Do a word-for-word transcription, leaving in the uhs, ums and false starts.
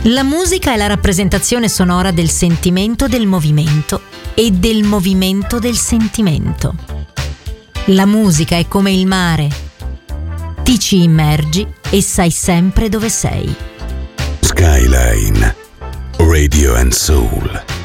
La musica è la rappresentazione sonora del sentimento del movimento e del movimento del sentimento. La musica è come il mare. Ti ci immergi e sai sempre dove sei. Skyline Radio and Soul.